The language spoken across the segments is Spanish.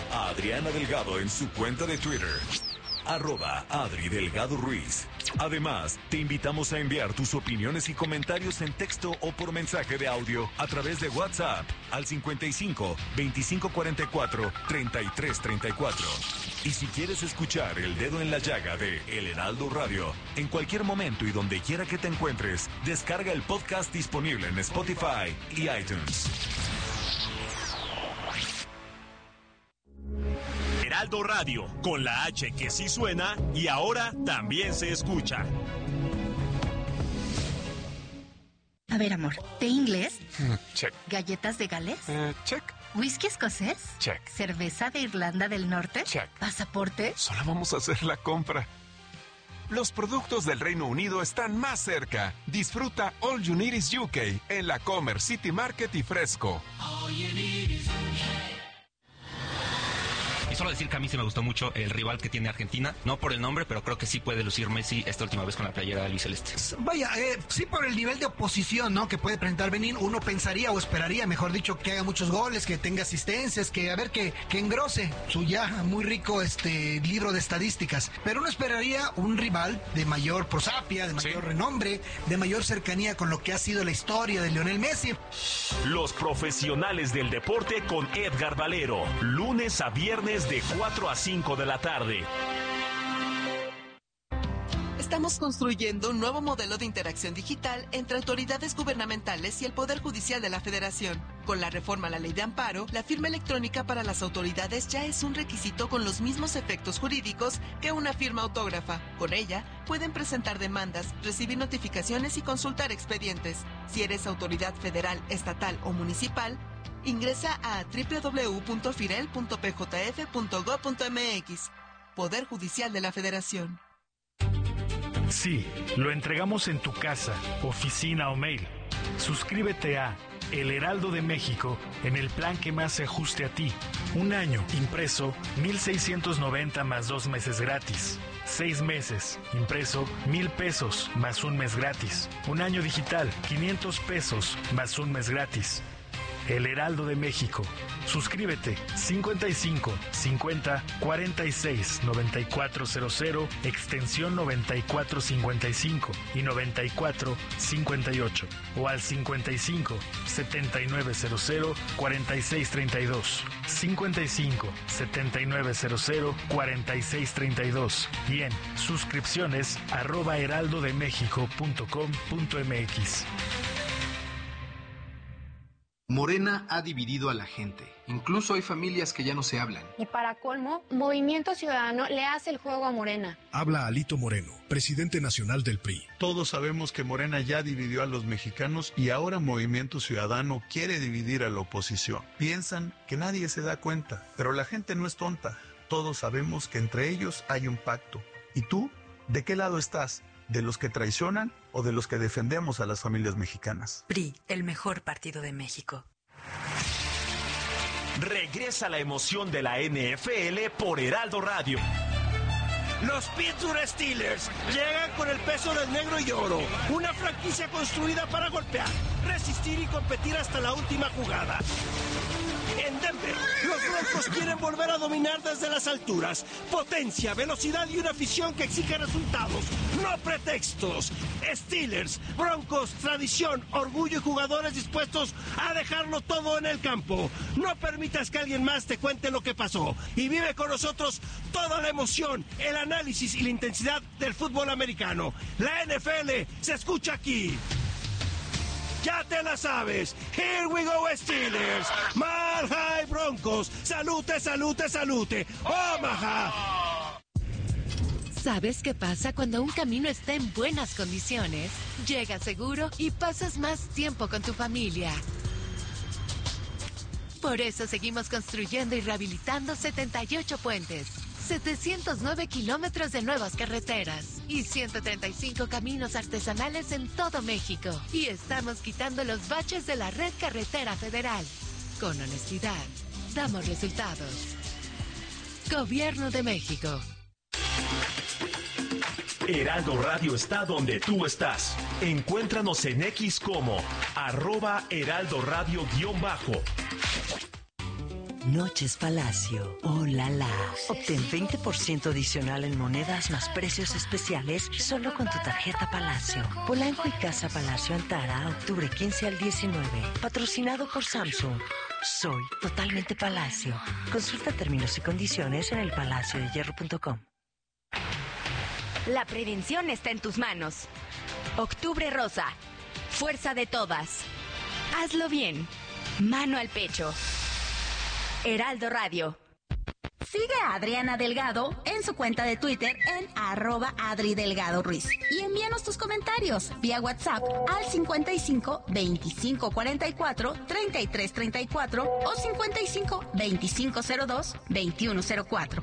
a Adriana Delgado en su cuenta de Twitter, @AdriDelgadoRuiz. Además, te invitamos a enviar tus opiniones y comentarios en texto o por mensaje de audio a través de WhatsApp al 55 2544 3334. Y si quieres escuchar El Dedo en la Llaga de El Heraldo Radio, en cualquier momento y donde quiera que te encuentres, descarga el podcast disponible en Spotify y iTunes. Heraldo Radio, con la H que sí suena y ahora también se escucha. A ver, amor, ¿té inglés? Check. ¿Galletas de Gales? Check. ¿Whisky escocés? Check. ¿Cerveza de Irlanda del Norte? Check. ¿Pasaporte? Solo vamos a hacer la compra. Los productos del Reino Unido están más cerca. Disfruta All You Need Is UK en la Comer City Market y Fresco. All you need is UK. Y solo decir que a mí sí me gustó mucho el rival que tiene Argentina, no por el nombre, pero creo que sí puede lucir Messi esta última vez con la playera albiceleste. Vaya, sí por el nivel de oposición, ¿no? Que puede presentar Benín, uno pensaría o esperaría, mejor dicho, que haga muchos goles, que tenga asistencias, que a ver, que engrose su ya muy rico libro de estadísticas. Pero uno esperaría un rival de mayor prosapia, de mayor renombre, de mayor cercanía con lo que ha sido la historia de Lionel Messi. Los profesionales del deporte con Edgar Valero, lunes a viernes de 4 a 5 de la tarde. Estamos construyendo un nuevo modelo de interacción digital entre autoridades gubernamentales y el Poder Judicial de la Federación. Con la reforma a la Ley de Amparo, la firma electrónica para las autoridades ya es un requisito con los mismos efectos jurídicos que una firma autógrafa. Con ella, pueden presentar demandas, recibir notificaciones y consultar expedientes. Si eres autoridad federal, estatal o municipal, ingresa a www.firel.pjf.gov.mx. Poder Judicial de la Federación. Sí, lo entregamos en tu casa, oficina o mail. Suscríbete a El Heraldo de México en el plan que más se ajuste a ti. Un año, impreso, 1,690 más 2 meses gratis. 6 meses, impreso, 1,000 pesos más un mes gratis. Un año digital, 500 pesos más un mes gratis. El Heraldo de México. Suscríbete 55 50 46 9400 extensión 9455 y 9458 o al 55 7900 4632 55 7900 4632 y en suscripciones @heraldodemexico.com.mx. Morena ha dividido a la gente. Incluso hay familias que ya no se hablan. Y para colmo, Movimiento Ciudadano le hace el juego a Morena. Habla Alito Moreno, presidente nacional del PRI. Todos sabemos que Morena ya dividió a los mexicanos y ahora Movimiento Ciudadano quiere dividir a la oposición. Piensan que nadie se da cuenta, pero la gente no es tonta. Todos sabemos que entre ellos hay un pacto. ¿Y tú? ¿De qué lado estás? ¿De los que traicionan o de los que defendemos a las familias mexicanas? PRI, el mejor partido de México. Regresa la emoción de la NFL por Heraldo Radio. Los Pittsburgh Steelers llegan con el peso del negro y oro, una franquicia construida para golpear, resistir y competir hasta la última jugada. En Denver, los Broncos quieren volver a dominar desde las alturas. Potencia, velocidad y una afición que exige resultados, no pretextos. Steelers, Broncos, tradición, orgullo y jugadores dispuestos a dejarlo todo en el campo. No permitas que alguien más te cuente lo que pasó y vive con nosotros toda la emoción, el análisis y la intensidad del fútbol americano. La NFL se escucha aquí. Ya te la sabes. Here we go, Steelers. Mile High Broncos. Salute, salute, salute. Omaha. ¿Sabes qué pasa cuando un camino está en buenas condiciones? Llegas seguro y pasas más tiempo con tu familia. Por eso seguimos construyendo y rehabilitando 78 puentes, 709 kilómetros de nuevas carreteras y 135 caminos artesanales en todo México. Y estamos quitando los baches de la red carretera federal. Con honestidad, damos resultados. Gobierno de México. Heraldo Radio está donde tú estás. Encuéntranos en X como @HeraldoRadio_. Noches Palacio. ¡Oh, la la! Obtén 20% adicional en monedas más precios especiales solo con tu tarjeta Palacio. Polanco y Casa Palacio Antara, octubre 15 al 19. Patrocinado por Samsung. Soy totalmente Palacio. Consulta términos y condiciones en elpalaciodehierro.com. La prevención está en tus manos. Octubre Rosa. Fuerza de todas. Hazlo bien. Mano al pecho. Heraldo Radio. Sigue a Adriana Delgado en su cuenta de Twitter en @AdriDelgadoRuiz. Y envíanos tus comentarios vía WhatsApp al 55 25 44 33 34 o 55 25 02 21 04.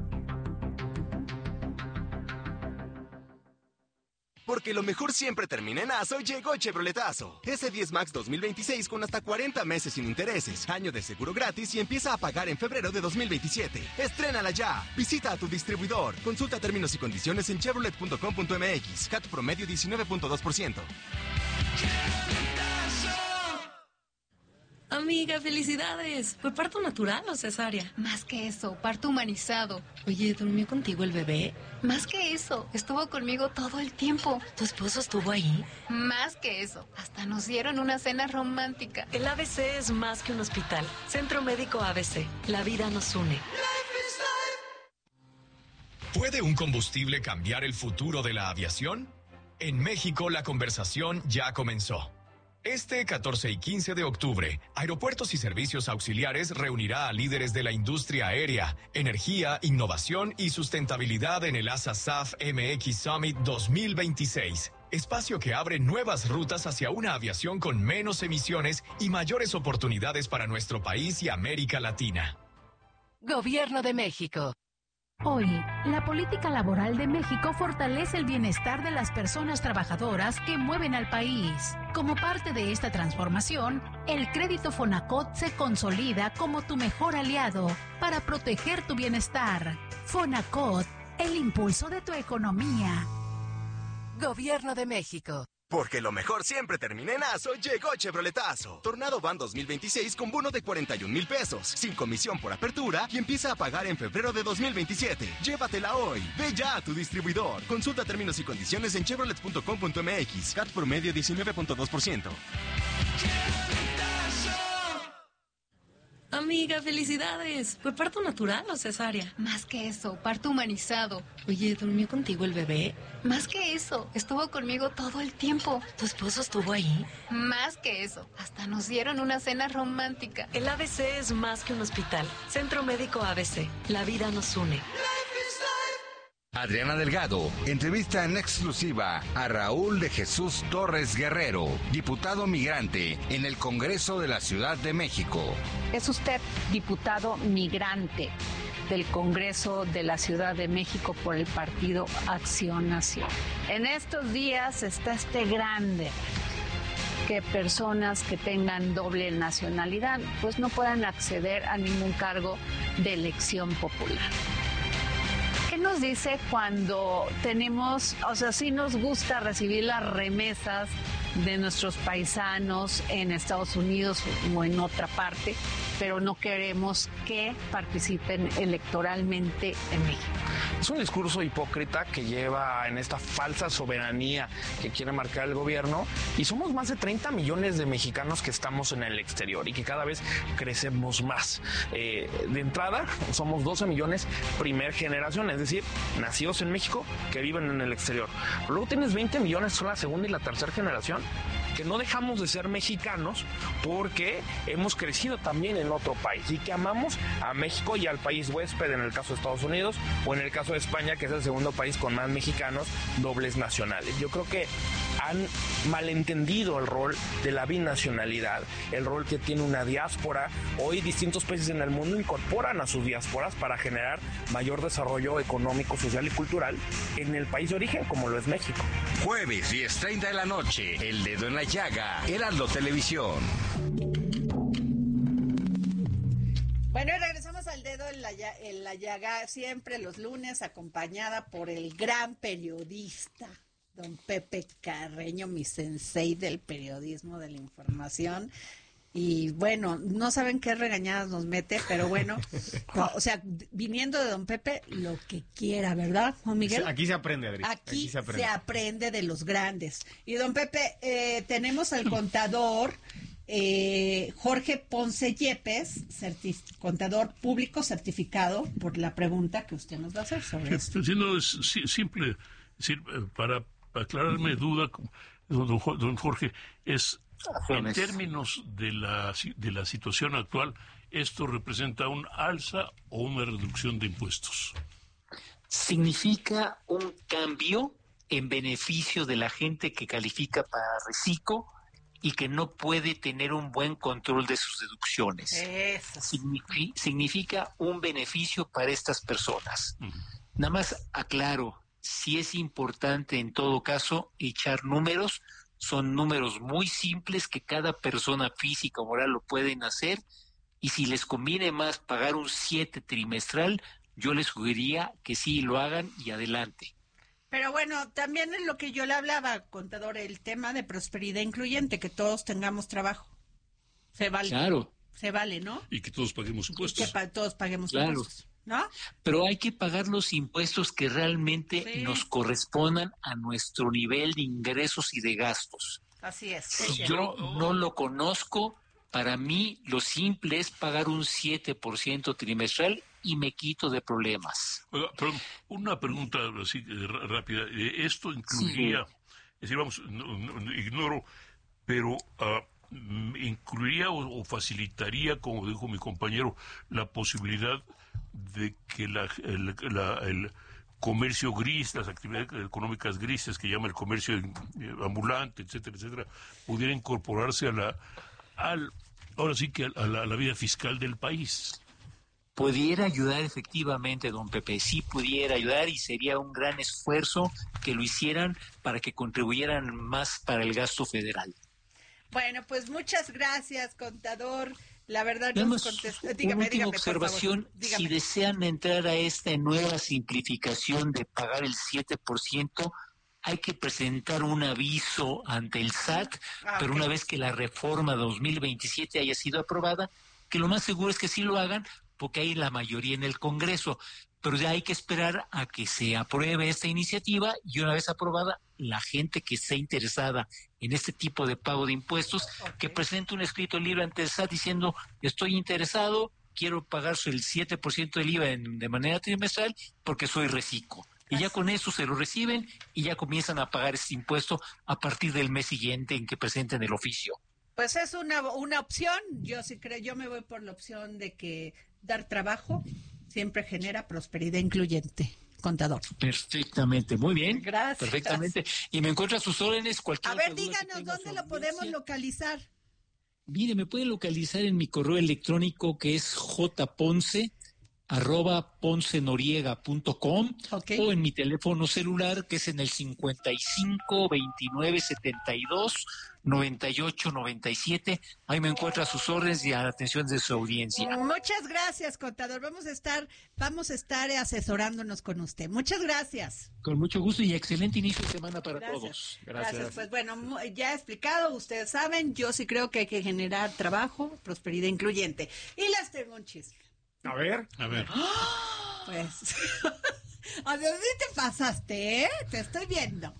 Porque lo mejor siempre termina en ASO, llegó Chevroletazo. S10 Max 2026 con hasta 40 meses sin intereses, año de seguro gratis y empieza a pagar en febrero de 2027. ¡Estrénala ya! Visita a tu distribuidor. Consulta términos y condiciones en chevrolet.com.mx. CAT promedio 19.2%. Amiga, felicidades. ¿Fue parto natural o cesárea? Más que eso, parto humanizado. Oye, ¿durmió contigo el bebé? Más que eso, estuvo conmigo todo el tiempo. ¿Tu esposo estuvo ahí? Más que eso, hasta nos dieron una cena romántica. El ABC es más que un hospital. Centro Médico ABC. La vida nos une. ¿Puede un combustible cambiar el futuro de la aviación? En México la conversación ya comenzó. Este 14 y 15 de octubre, Aeropuertos y Servicios Auxiliares reunirá a líderes de la industria aérea, energía, innovación y sustentabilidad en el ASA-SAF MX Summit 2026. Espacio que abre nuevas rutas hacia una aviación con menos emisiones y mayores oportunidades para nuestro país y América Latina. Gobierno de México. Hoy, la política laboral de México fortalece el bienestar de las personas trabajadoras que mueven al país. Como parte de esta transformación, el crédito Fonacot se consolida como tu mejor aliado para proteger tu bienestar. Fonacot, el impulso de tu economía. Gobierno de México. Porque lo mejor siempre termina en ASO, llegó Chevroletazo. Tornado Van 2026 con bono de 41,000 pesos, sin comisión por apertura y empieza a pagar en febrero de 2027. Llévatela hoy. Ve ya a tu distribuidor. Consulta términos y condiciones en chevrolet.com.mx. CAT promedio 19.2%. Amiga, felicidades. ¿Fue parto natural o cesárea? Más que eso, parto humanizado. Oye, ¿durmió contigo el bebé? Más que eso, estuvo conmigo todo el tiempo. ¿Tu esposo estuvo ahí? Más que eso, hasta nos dieron una cena romántica. El ABC es más que un hospital. Centro Médico ABC. La vida nos une. Adriana Delgado entrevista en exclusiva a Raúl de Jesús Torres Guerrero, diputado migrante en el Congreso de la Ciudad de México. Es usted diputado migrante del Congreso de la Ciudad de México por el Partido Acción Nacional. En estos días está este grande que personas que tengan doble nacionalidad pues no puedan acceder a ningún cargo de elección popular. ¿Qué nos dice cuando tenemos, sí nos gusta recibir las remesas de nuestros paisanos en Estados Unidos o en otra parte, pero no queremos que participen electoralmente en México? Es un discurso hipócrita que lleva en esta falsa soberanía que quiere marcar el gobierno, y somos más de 30 millones de mexicanos que estamos en el exterior y que cada vez crecemos más. De entrada, somos 12 millones primer generación, es decir, nacidos en México que viven en el exterior. Luego tienes 20 millones, son la segunda y la tercera generación, que no dejamos de ser mexicanos porque hemos crecido también en otro país y que amamos a México y al país huésped, en el caso de Estados Unidos, o en el caso de España, que es el segundo país con más mexicanos dobles nacionales. Yo creo que han malentendido el rol de la binacionalidad, el rol que tiene una diáspora. Hoy distintos países en el mundo incorporan a sus diásporas para generar mayor desarrollo económico, social y cultural en el país de origen, como lo es México. Jueves 10:30 de la noche, El Dedo en la Llaga, Heraldo Televisión. Bueno, y regresamos al Dedo en la Llaga, siempre los lunes, acompañada por el gran periodista, don Pepe Carreño, mi sensei del periodismo de la información. Y bueno, no saben qué regañadas nos mete, pero bueno, o sea, viniendo de don Pepe, lo que quiera, ¿verdad, Juan Miguel? Aquí se aprende, Adri. Aquí se aprende de los grandes. Y don Pepe, tenemos al contador Jorge Ponce Yepes, contador público certificado, por la pregunta que usted nos va a hacer sobre esto. Si no, es simple, es decir, para aclararme duda, don Jorge, es en términos de la situación actual, ¿esto representa un alza o una reducción de impuestos? Significa un cambio en beneficio de la gente que califica para reciclo y que no puede tener un buen control de sus deducciones. Significa un beneficio para estas personas. Nada más aclaro, si es importante en todo caso echar números. Son números muy simples que cada persona física o moral lo pueden hacer, y si les conviene más pagar un 7 trimestral, yo les sugeriría que sí lo hagan y adelante. Pero bueno, también es lo que yo le hablaba, contador, el tema de prosperidad incluyente, que todos tengamos trabajo. Se vale. Claro. Se vale, ¿no? Y que todos paguemos impuestos. Y que todos paguemos impuestos, ¿no? Pero hay que pagar los impuestos que realmente nos correspondan a nuestro nivel de ingresos y de gastos. Así es. Si yo no lo conozco, para mí lo simple es pagar un 7% trimestral y me quito de problemas. Oiga, pero una pregunta así rápida. ¿Esto incluiría, es decir, vamos, no, ignoro, pero incluiría o facilitaría, como dijo mi compañero, la posibilidad de que el comercio gris, las actividades económicas grises que llama el comercio ambulante, etcétera, etcétera, pudiera incorporarse ahora sí que a la vida fiscal del país? Pudiera ayudar efectivamente, don Pepe, sí pudiera ayudar, y sería un gran esfuerzo que lo hicieran para que contribuyeran más para el gasto federal. Bueno, pues muchas gracias, contador. La verdad nos contestó. Dígame, observación, por favor. Si desean entrar a esta nueva simplificación de pagar el 7%, hay que presentar un aviso ante el SAT, pero una vez que la reforma 2027 haya sido aprobada, que lo más seguro es que sí lo hagan, porque hay la mayoría en el Congreso, pero ya hay que esperar a que se apruebe esta iniciativa, y una vez aprobada, la gente que esté interesada en este tipo de pago de impuestos, que presente un escrito libre ante el SAT diciendo: estoy interesado, quiero pagar el 7% del IVA de manera trimestral porque soy reciclo. Y ya con eso se lo reciben y ya comienzan a pagar este impuesto a partir del mes siguiente en que presenten el oficio. Pues es una opción. Yo sí creo, yo me voy por la opción de que dar trabajo siempre genera prosperidad incluyente, contador. Perfectamente, muy bien. Gracias. Perfectamente. Y me encuentra a sus órdenes cualquier. A ver, díganos dónde lo podemos localizar. Mire, me pueden localizar en mi correo electrónico, que es jponce@poncenoriega.com, o en mi teléfono celular, que es en el 55 29 72 98 97. Ahí me encuentra a sus órdenes y a la atención de su audiencia. Muchas gracias, contador. Vamos a estar asesorándonos con usted. Muchas gracias. Con mucho gusto y excelente inicio de semana para todos. Gracias. Pues bueno, ya he explicado, ustedes saben, yo sí creo que hay que generar trabajo, prosperidad incluyente. Y les tengo un chisme. A ver. Pues, a ver, te pasaste, Te estoy viendo.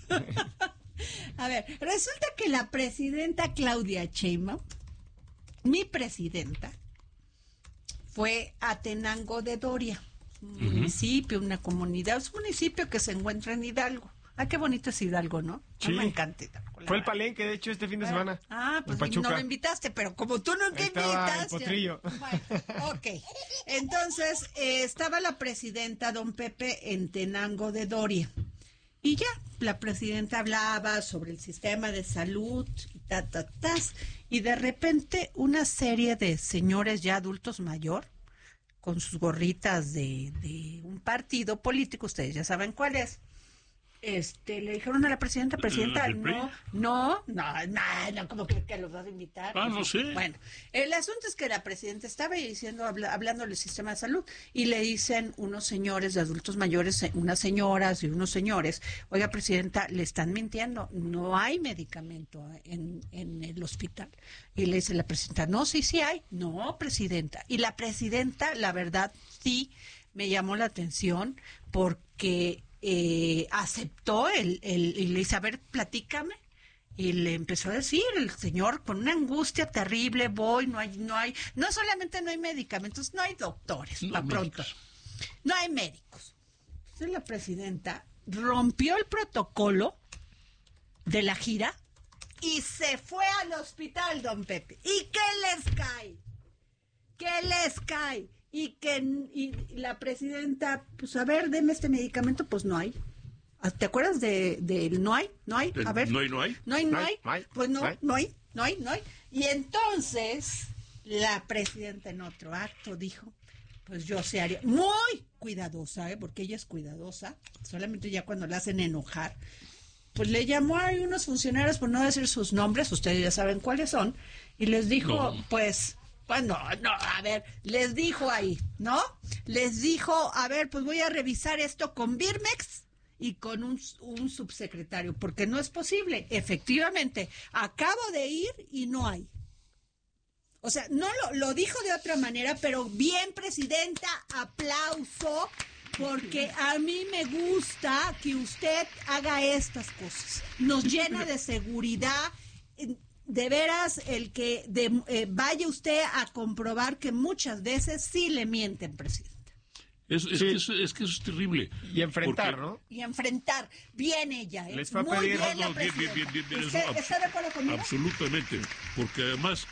A ver, resulta que la presidenta Claudia Sheinbaum, mi presidenta, fue a Tenango de Doria, un municipio, una comunidad, es un municipio que se encuentra en Hidalgo. Ah, qué bonito es Hidalgo, ¿no? Sí. Me encanta Hidalgo. Fue el Palenque, de hecho, este fin de semana. Pues no me invitaste, pero como tú nunca invitas. El potrillo. Bueno, ok. Entonces, estaba la presidenta, don Pepe, en Tenango de Doria. Y ya, la presidenta hablaba sobre el sistema de salud, y de repente una serie de señores ya adultos mayor, con sus gorritas de un partido político, ustedes ya saben cuál es, le dijeron a la presidenta, no, ¿cómo que los vas a invitar? No sé. Bueno, el asunto es que la presidenta estaba hablando del sistema de salud y le dicen unos señores de adultos mayores, unas señoras y unos señores, oiga, presidenta, le están mintiendo, no hay medicamento en el hospital. Y le dice la presidenta, no, sí hay. No, presidenta. Y la presidenta, la verdad, sí me llamó la atención porque aceptó y le dice, a ver, platícame. Y le empezó a decir el señor con una angustia terrible, no solamente no hay medicamentos, no hay doctores, pronto. No hay médicos. Entonces la presidenta rompió el protocolo de la gira y se fue al hospital, don Pepe. ¿Y qué les cae? Y la presidenta, pues a ver, deme este medicamento, pues no hay. ¿Te acuerdas de no hay? A ver. No hay. Pues no hay. Y entonces la presidenta en otro acto dijo, pues yo se haría muy cuidadosa, porque ella es cuidadosa, solamente ya cuando la hacen enojar. Pues le llamó a unos funcionarios, por no decir sus nombres, ustedes ya saben cuáles son, y les dijo, les dijo ahí, ¿no? Les dijo, a ver, pues voy a revisar esto con Birmex y con un subsecretario, porque no es posible. Efectivamente, acabo de ir y no hay. O sea, no lo dijo de otra manera, pero bien, presidenta, aplauso, porque a mí me gusta que usted haga estas cosas. Nos llena de seguridad. De veras, el que vaya usted a comprobar que muchas veces sí le mienten, presidente. Es que eso es terrible. Y enfrentar, ¿no? Y enfrentar. Bien ella, ¿eh? Les fue a muy pedir... bien la presidenta. Bien. ¿Usted está de acuerdo conmigo? Absolutamente. Porque además,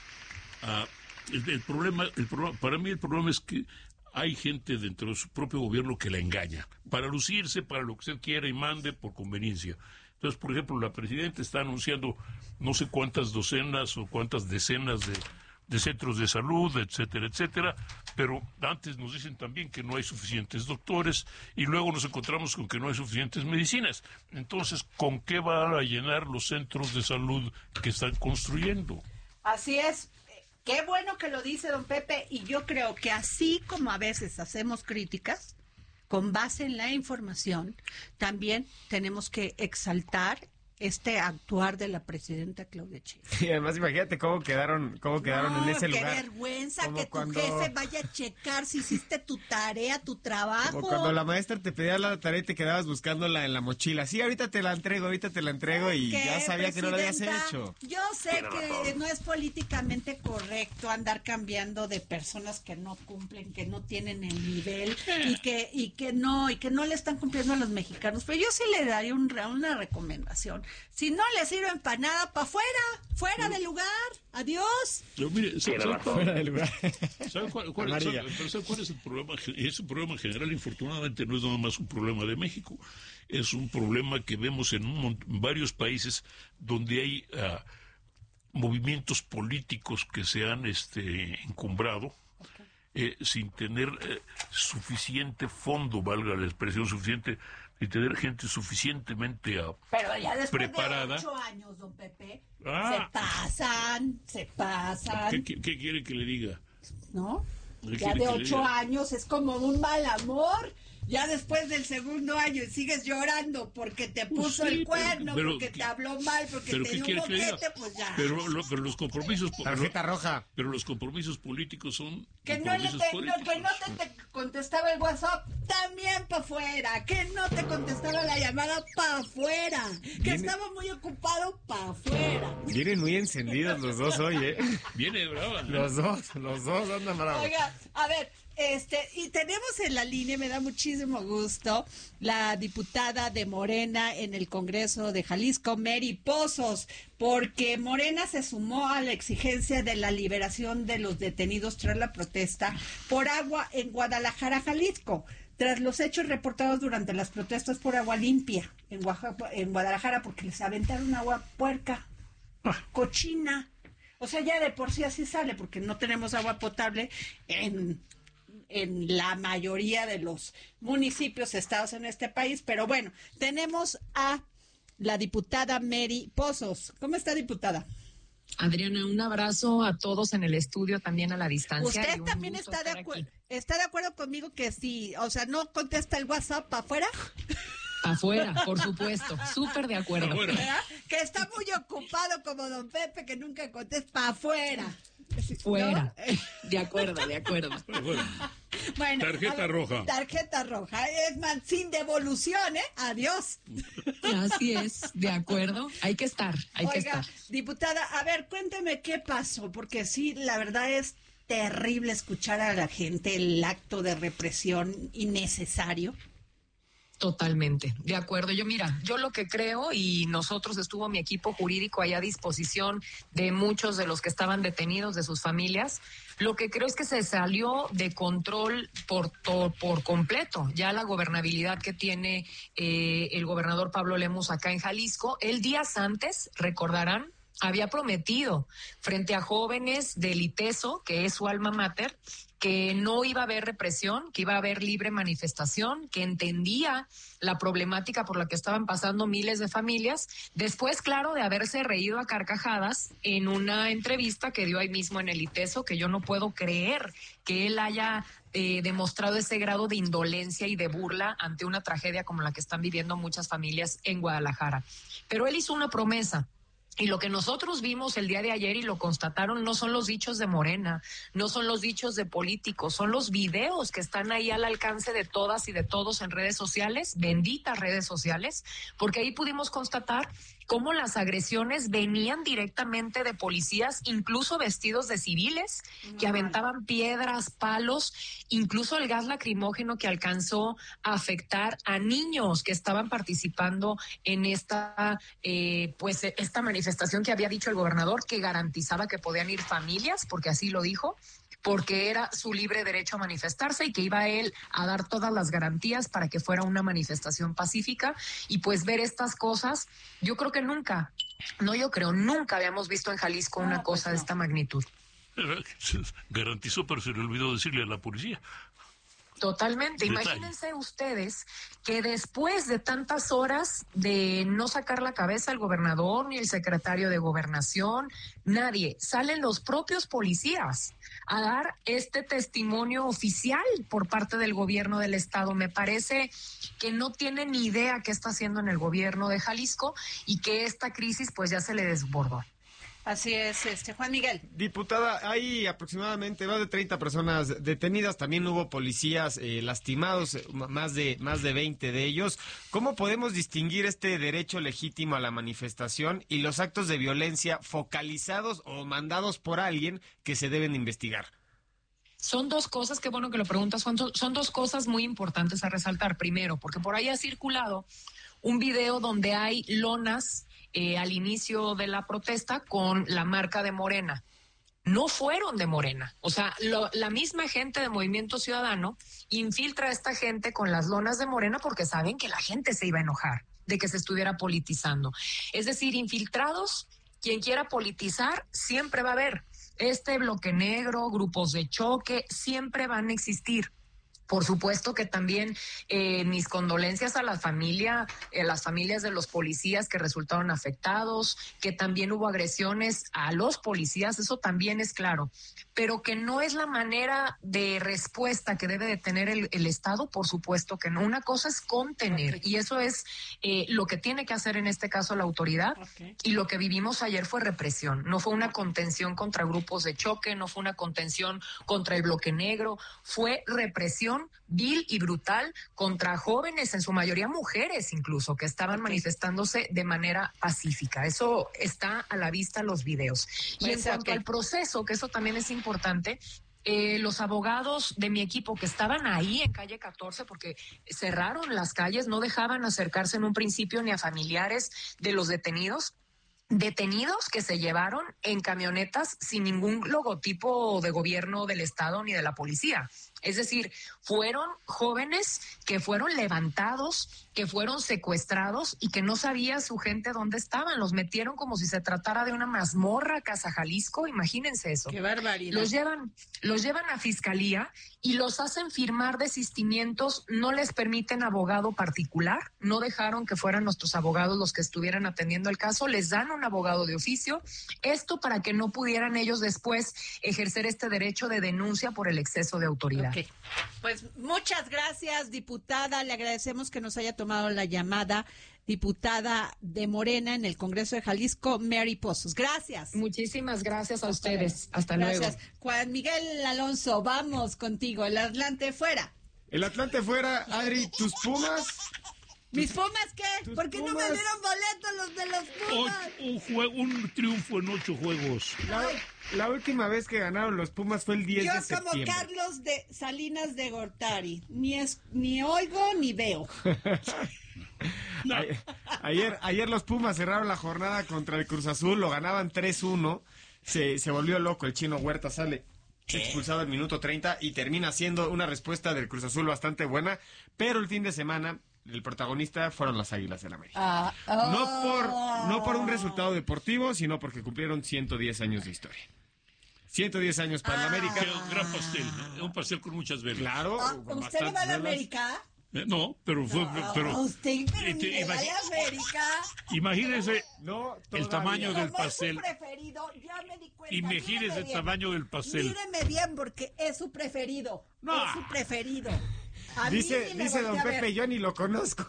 el problema, para mí el problema es que hay gente dentro de su propio gobierno que la engaña, para lucirse, para lo que usted quiera y mande por conveniencia. Entonces, por ejemplo, la presidenta está anunciando no sé cuántas docenas o cuántas decenas de centros de salud, etcétera, etcétera, pero antes nos dicen también que no hay suficientes doctores y luego nos encontramos con que no hay suficientes medicinas. Entonces, ¿con qué van a llenar los centros de salud que están construyendo? Así es. Qué bueno que lo dice don Pepe, y yo creo que así como a veces hacemos críticas, con base en la información, también tenemos que exaltar este actuar de la presidenta Claudia Sheinbaum. Y además imagínate cómo quedaron en ese lugar. Qué vergüenza que tu jefe vaya a checar si hiciste tu tarea, tu trabajo. Como cuando la maestra te pedía la tarea y te quedabas buscándola en la mochila. Sí, ahorita te la entrego y ya sabía que no lo habías hecho. Yo sé que no es políticamente correcto andar cambiando de personas que no cumplen, que no tienen el nivel y que no le están cumpliendo a los mexicanos, pero yo sí le daría una recomendación. Si no le sirven para nada, para fuera del lugar, adiós. Pero mire, fuera del lugar. ¿Sabe cuál es el problema? Ese problema general, infortunadamente, no es nada más un problema de México. Es un problema que vemos en varios países donde hay movimientos políticos que se han encumbrado. Sin tener suficiente fondo, valga la expresión, y tener gente suficientemente pero ya después preparada. De 8 años, don Pepe, se pasan. ¿Qué quiere que le diga? ¿No? Ya de 8 años es como un mal amor. Ya después del segundo año sigues llorando porque te puso el cuerno, porque te habló mal, porque te dio un boquete, pues ya. Pero los compromisos... Tarjeta roja. Pero los compromisos políticos son... Que no te contestaba el WhatsApp, también para afuera. Que no te contestaba la llamada, para afuera. Que estaba muy ocupado, para afuera. Vienen muy encendidos los dos hoy, ¿eh? Viene brava. Los dos andan bravos. Oiga, a ver... y tenemos en la línea, me da muchísimo gusto, la diputada de Morena en el Congreso de Jalisco, Mary Pozos, porque Morena se sumó a la exigencia de la liberación de los detenidos tras la protesta por agua en Guadalajara, Jalisco, tras los hechos reportados durante las protestas por agua limpia en Guadalajara, porque les aventaron agua puerca, cochina. O sea, ya de por sí así sale, porque no tenemos agua potable en en la mayoría de los municipios, estados en este país. Pero bueno, tenemos a la diputada Mary Pozos. ¿Cómo está, diputada? Adriana, un abrazo a todos en el estudio, también a la distancia. ¿Usted también está de acuerdo conmigo que si, o sea, no contesta el WhatsApp para afuera? Afuera, por supuesto, súper de acuerdo. ¿Verdad? Que está muy ocupado como don Pepe, que nunca contesta, para afuera. Fuera, ¿no? De acuerdo. Bueno, tarjeta roja. Tarjeta roja, es más, sin devolución, adiós. Así es, de acuerdo, hay que estar. Oiga, diputada, a ver, cuénteme qué pasó, porque sí, la verdad es terrible escuchar a la gente el acto de represión innecesario. Totalmente, de acuerdo. Yo lo que creo, y nosotros estuvo mi equipo jurídico ahí a disposición de muchos de los que estaban detenidos, de sus familias, lo que creo es que se salió de control por completo. Ya la gobernabilidad que tiene el gobernador Pablo Lemus acá en Jalisco, el días antes, recordarán, había prometido frente a jóvenes del ITESO, que es su alma mater, que no iba a haber represión, que iba a haber libre manifestación, que entendía la problemática por la que estaban pasando miles de familias. Después, claro, de haberse reído a carcajadas en una entrevista que dio ahí mismo en el ITESO, que yo no puedo creer que él haya demostrado ese grado de indolencia y de burla ante una tragedia como la que están viviendo muchas familias en Guadalajara. Pero él hizo una promesa. Y lo que nosotros vimos el día de ayer y lo constataron no son los dichos de Morena, no son los dichos de políticos, son los videos que están ahí al alcance de todas y de todos en redes sociales, benditas redes sociales, porque ahí pudimos constatar cómo las agresiones venían directamente de policías, incluso vestidos de civiles, que aventaban piedras, palos, incluso el gas lacrimógeno que alcanzó a afectar a niños que estaban participando en esta manifestación que había dicho el gobernador, que garantizaba que podían ir familias, porque así lo dijo, porque era su libre derecho a manifestarse y que iba él a dar todas las garantías para que fuera una manifestación pacífica. Y pues ver estas cosas, yo creo que nunca habíamos visto en Jalisco una cosa de esta magnitud. Garantizó, pero se le olvidó decirle a la policía. Totalmente. Imagínense ustedes que después de tantas horas de no sacar la cabeza el gobernador ni el secretario de Gobernación, nadie, salen los propios policías a dar este testimonio oficial por parte del gobierno del estado. Me parece que no tienen ni idea qué está haciendo en el gobierno de Jalisco y que esta crisis pues ya se le desbordó. Así es, Juan Miguel. Diputada, hay aproximadamente más de 30 personas detenidas, también hubo policías lastimados, más de 20 de ellos. ¿Cómo podemos distinguir este derecho legítimo a la manifestación y los actos de violencia focalizados o mandados por alguien que se deben investigar? Son dos cosas, qué bueno que lo preguntas, son dos cosas muy importantes a resaltar. Primero, porque por ahí ha circulado un video donde hay lonas al inicio de la protesta con la marca de Morena. No fueron de Morena. O sea, la misma gente de Movimiento Ciudadano infiltra a esta gente con las lonas de Morena porque saben que la gente se iba a enojar de que se estuviera politizando. Es decir, infiltrados, quien quiera politizar, siempre va a haber. Este bloque negro, grupos de choque, siempre van a existir. Por supuesto que también mis condolencias a las familias de los policías que resultaron afectados, que también hubo agresiones a los policías, eso también es claro, pero que no es la manera de respuesta que debe de tener el Estado, por supuesto que no. Una cosa es contener, y eso es lo que tiene que hacer en este caso la autoridad, y lo que vivimos ayer fue represión, no fue una contención contra grupos de choque, no fue una contención contra el bloque negro, fue represión vil y brutal contra jóvenes, en su mayoría mujeres incluso, que estaban manifestándose de manera pacífica. Eso está a la vista en los videos. Y en cuanto al proceso, que eso también es importante, los abogados de mi equipo que estaban ahí en calle 14, porque cerraron las calles, no dejaban acercarse en un principio ni a familiares de los detenidos que se llevaron en camionetas sin ningún logotipo de gobierno del estado ni de la policía. Es decir, fueron jóvenes que fueron levantados, que fueron secuestrados y que no sabía su gente dónde estaban. Los metieron como si se tratara de una mazmorra, Casa Jalisco. Imagínense eso. ¡Qué barbaridad! Los llevan a fiscalía y los hacen firmar desistimientos. No les permiten abogado particular. No dejaron que fueran nuestros abogados los que estuvieran atendiendo el caso. Les dan un abogado de oficio. Esto para que no pudieran ellos después ejercer este derecho de denuncia por el exceso de autoridad. Okay. Pues muchas gracias, diputada. Le agradecemos que nos haya tomado la llamada, diputada de Morena en el Congreso de Jalisco, Mary Pozos. Gracias. Muchísimas gracias a ustedes. Hasta luego. Juan Miguel Alonso, vamos contigo. El Atlante fuera. El Atlante fuera, Adri, tus Pumas. ¿Mis Pumas qué? ¿Por qué no me dieron boletos los de los Pumas? Un triunfo en 8 juegos. La última vez que ganaron los Pumas fue el 10 de septiembre. Yo como Carlos de Salinas de Gortari, ni oigo ni veo. No. Ayer los Pumas cerraron la jornada contra el Cruz Azul, lo ganaban 3-1, se volvió loco, el Chino Huerta sale expulsado al minuto 30 y termina siendo una respuesta del Cruz Azul bastante buena, pero el fin de semana el protagonista fueron las Águilas del América. No por un resultado deportivo, sino porque cumplieron 110 años de historia. 110 años para la América. Un gran pastel, un pastel con muchas velas. Claro. ¿Usted le va a la América? No, pero fue... ¿Usted le va a la América? Imagínese el tamaño del Como pastel. Es su preferido, ya me di cuenta. Imagínese el tamaño del pastel. Míreme bien, porque es su preferido. No. Es su preferido. Dice don Pepe, yo ni lo conozco.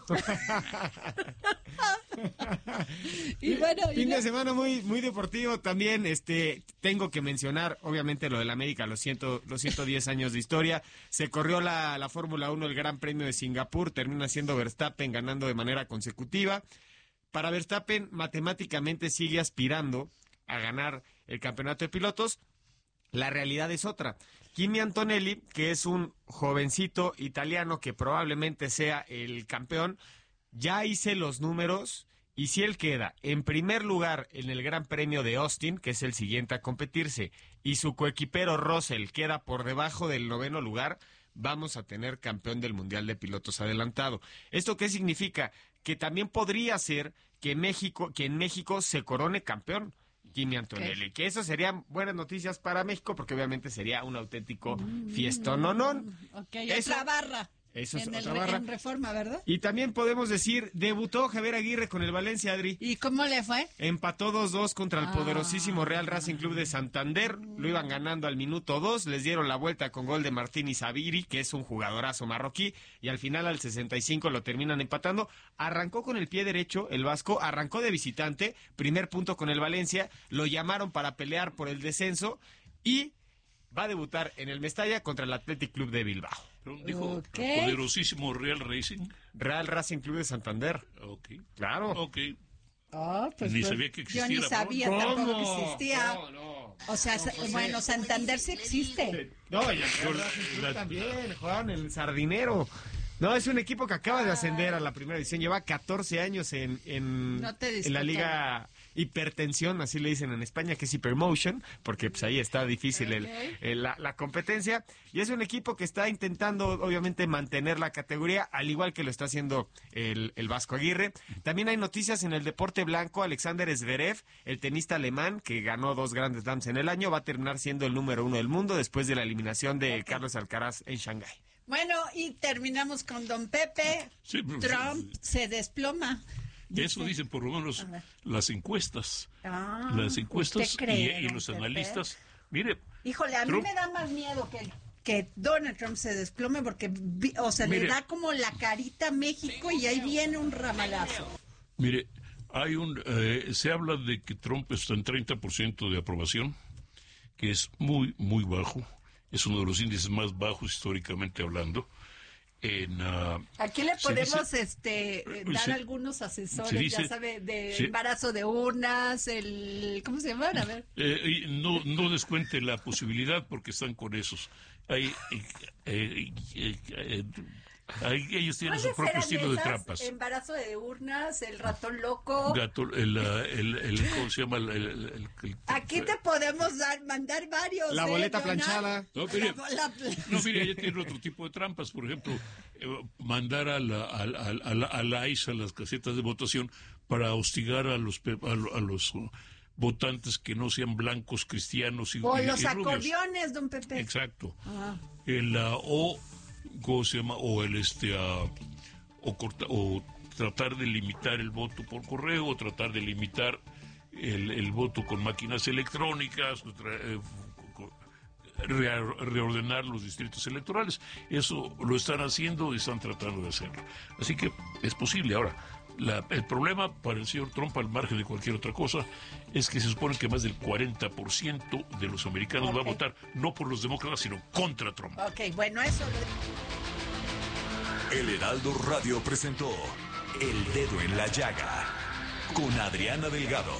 Y bueno, fin de semana muy deportivo también. Tengo que mencionar, obviamente, lo del América, los 110 años de historia. Se corrió la Fórmula 1, el Gran Premio de Singapur, termina siendo Verstappen ganando de manera consecutiva. Para Verstappen, matemáticamente sigue aspirando a ganar el campeonato de pilotos. La realidad es otra. Kimi Antonelli, que es un jovencito italiano que probablemente sea el campeón, ya hice los números y si él queda en primer lugar en el Gran Premio de Austin, que es el siguiente a competirse, y su coequipero Russell queda por debajo del 9º lugar, vamos a tener campeón del Mundial de Pilotos adelantado. ¿Esto qué significa? Que también podría ser que en México se corone campeón Kimi Antonelli, que eso serían buenas noticias para México, porque obviamente sería un auténtico fiestón. Otra barra. Eso es otra barra. En Reforma, ¿verdad? Y también podemos decir, debutó Javier Aguirre con el Valencia, Adri. ¿Y cómo le fue? Empató 2-2 contra el poderosísimo Real Racing Club de Santander. Lo iban ganando al minuto 2, les dieron la vuelta con gol de Martín Izabiri, que es un jugadorazo marroquí, y al final al 65 lo terminan empatando. Arrancó con el pie derecho el Vasco, arrancó de visitante, primer punto con el Valencia, lo llamaron para pelear por el descenso y va a debutar en el Mestalla contra el Athletic Club de Bilbao. Pero dijo, poderosísimo Real Racing. Real Racing Club de Santander. Ok. Claro. Ok. Ni sabía que existiera. Yo ni sabía tampoco que existía. No. O sea, bueno, Santander sí existe. No, y el Real Racing Club también, Juan, el sardinero. No, es un equipo que acaba de ascender a la primera división. Lleva 14 años en la liga hipertensión, así le dicen en España, que es Hypermotion, porque pues ahí está difícil la competencia. Y es un equipo que está intentando, obviamente, mantener la categoría, al igual que lo está haciendo el Vasco Aguirre. También hay noticias en el deporte blanco. Alexander Zverev, el tenista alemán, que ganó 2 Grandes Slams en el año, va a terminar siendo el número 1 del mundo después de la eliminación de Carlos Alcaraz en Shanghái. Bueno, y terminamos con don Pepe. Sí, Trump se desploma. Eso dicen por lo menos las encuestas. Las encuestas y los analistas. Mire, híjole, a Trump, mí me da más miedo que Donald Trump se desplome porque, le da como la carita a México y ahí viene un ramalazo. Mire, se habla de que Trump está en 30% de aprobación, que es muy, muy bajo. Es uno de los índices más bajos históricamente hablando. Aquí le podemos dar algunos asesores, ya sabe, de embarazo de urnas, ¿cómo se llaman? A ver. No descuente la posibilidad porque están con esos. Ahí ellos tienen su propio estilo de trampas. Embarazo de urnas, el ratón loco. ¿Cómo se llama? Aquí te podemos mandar varios. La boleta planchada. No, mire, ella tiene otro tipo de trampas. Por ejemplo, mandar a la ICE, a las casetas de votación, para hostigar a los votantes que no sean blancos, cristianos y o y los rubios. acordeones, don Pepe. Exacto. Ajá. ¿Cómo se llama? O tratar de limitar el voto por correo, o tratar de limitar el voto con máquinas electrónicas, reordenar los distritos electorales. Eso lo están haciendo y están tratando de hacerlo. Así que es posible. Ahora, el problema para el señor Trump, al margen de cualquier otra cosa, es que se supone que más del 40% de los americanos va a votar no por los demócratas, sino contra Trump. Ok, bueno, eso El Heraldo Radio presentó El Dedo en la Llaga con Adriana Delgado.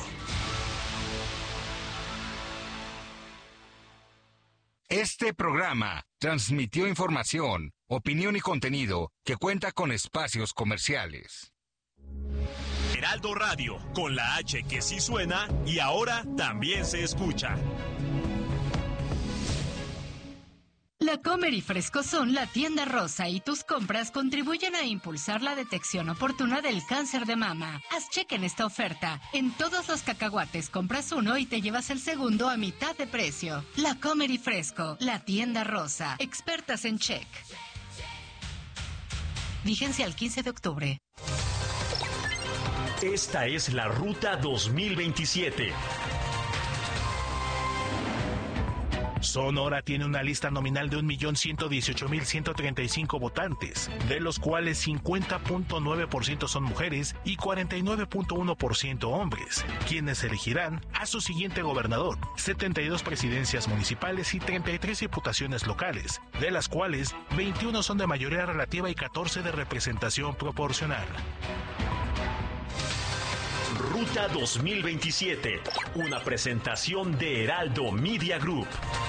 Este programa transmitió información, opinión y contenido que cuenta con espacios comerciales. Heraldo Radio, con la H que sí suena y ahora también se escucha. La Comer y Frescosón, la tienda rosa y tus compras contribuyen a impulsar la detección oportuna del cáncer de mama. Haz cheque en esta oferta. En todos los cacahuates compras uno y te llevas el segundo a mitad de precio. La Comer y Fresco, la tienda rosa. Expertas en check. Vigencia al 15 de octubre. Esta es la Ruta 2027. Sonora tiene una lista nominal de 1.118.135 votantes, de los cuales 50.9% son mujeres y 49.1% hombres, quienes elegirán a su siguiente gobernador, 72 presidencias municipales y 33 diputaciones locales, de las cuales 21 son de mayoría relativa y 14 de representación proporcional. Ruta 2027, una presentación de Heraldo Media Group.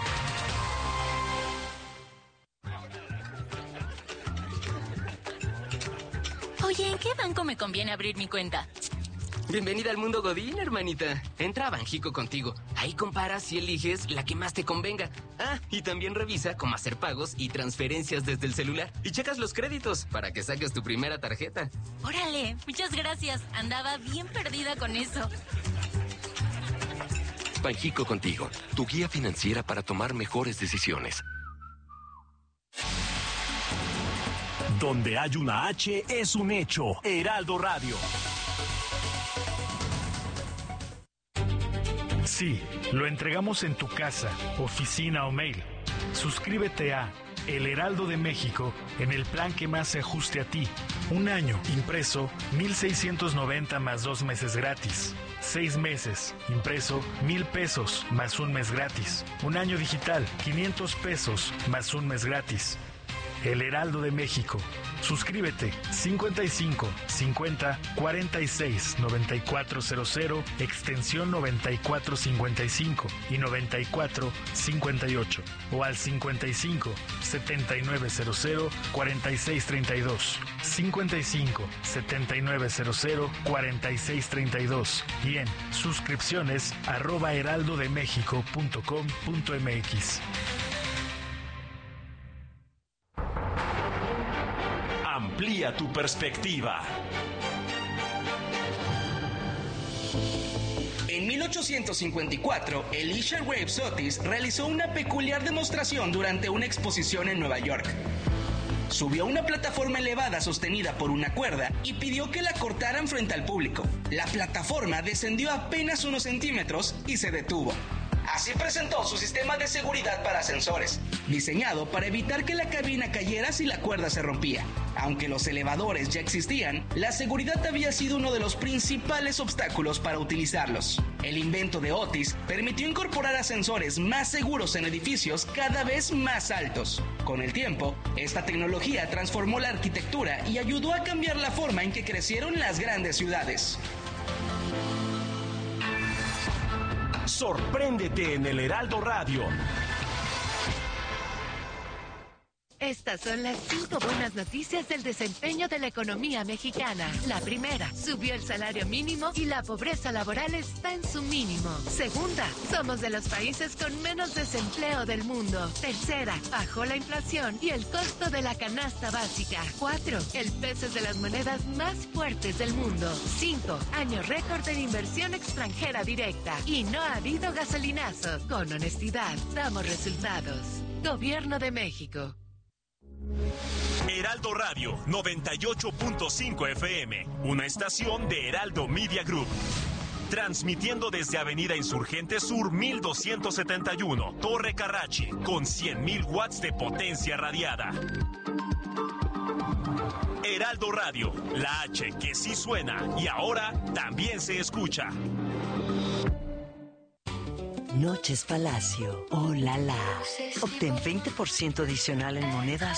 Oye, ¿en qué banco me conviene abrir mi cuenta? Bienvenida al mundo Godín, hermanita. Entra a Banjico Contigo. Ahí comparas y eliges la que más te convenga. Ah, y también revisa cómo hacer pagos y transferencias desde el celular. Y checas los créditos para que saques tu primera tarjeta. Órale, muchas gracias. Andaba bien perdida con eso. Banjico Contigo, tu guía financiera para tomar mejores decisiones. Donde hay una H es un hecho. Heraldo Radio. Sí, lo entregamos en tu casa, oficina o mail. Suscríbete a El Heraldo de México en el plan que más se ajuste a ti. Un año, impreso, 1,690 más 2 meses gratis. 6 meses, impreso, 1,000 pesos más un mes gratis. Un año digital, 500 pesos más un mes gratis. El Heraldo de México. Suscríbete 55 50 46 9400 extensión 9455 y 9458 o al 55 7900 4632 55 7900 4632 y en suscripciones @heraldodemexico.com.mx. Amplía tu perspectiva. En 1854, Elisha Graves Otis realizó una peculiar demostración durante una exposición en Nueva York. Subió a una plataforma elevada sostenida por una cuerda y pidió que la cortaran frente al público. La plataforma descendió apenas unos centímetros y se detuvo. Así presentó su sistema de seguridad para ascensores, diseñado para evitar que la cabina cayera si la cuerda se rompía. Aunque los elevadores ya existían, la seguridad había sido uno de los principales obstáculos para utilizarlos. El invento de Otis permitió incorporar ascensores más seguros en edificios cada vez más altos. Con el tiempo, esta tecnología transformó la arquitectura y ayudó a cambiar la forma en que crecieron las grandes ciudades. Sorpréndete en el Heraldo Radio. Estas son las 5 buenas noticias del desempeño de la economía mexicana. La primera, subió el salario mínimo y la pobreza laboral está en su mínimo. Segunda, somos de los países con menos desempleo del mundo. Tercera, bajó la inflación y el costo de la canasta básica. 4, el peso es de las monedas más fuertes del mundo. 5, año récord en inversión extranjera directa. Y no ha habido gasolinazo. Con honestidad, damos resultados. Gobierno de México. Heraldo Radio 98.5 FM, una estación de Heraldo Media Group. Transmitiendo desde Avenida Insurgente Sur 1271, Torre Carrachi, con 100.000 watts de potencia radiada. Heraldo Radio, la H que sí suena y ahora también se escucha. Noches Palacio. Oh, la la. Obtén 20% adicional en monedas